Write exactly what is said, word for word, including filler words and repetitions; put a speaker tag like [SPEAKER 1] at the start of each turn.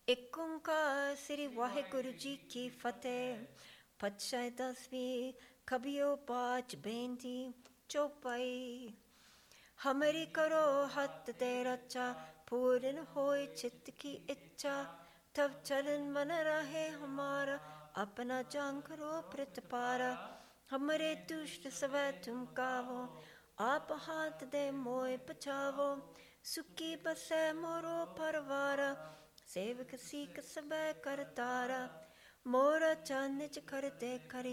[SPEAKER 1] ਇੱਕ ਓਂਕਾਰ ਸ੍ਰੀ ਵਾਹਿਗੁਰੂ ਜੀ ਕੀ ਫਤਿਹ। ਪਾਤਸ਼ਾਹ ਦਸਵੀਂ ਖਬਿਓ ਪਾਚ ਬੇਨਤੀ ਚੌਪਈ। ਹਮਰੀ ਕਰੋ ਹੱਥ ਤੇ ਰਚਾ, पूर्ण होए चित्त की इच्छा। तब चलन मन रहे हमारा, अपना जान करो प्रतिपारा। हमरे दुष्ट सवै तुम कावो, आप हाथ दे मोय बचावो। सुखी बसै मोरो परवारा, सेवक सीख सबै करतारा। मोरा चरण निज करते करी,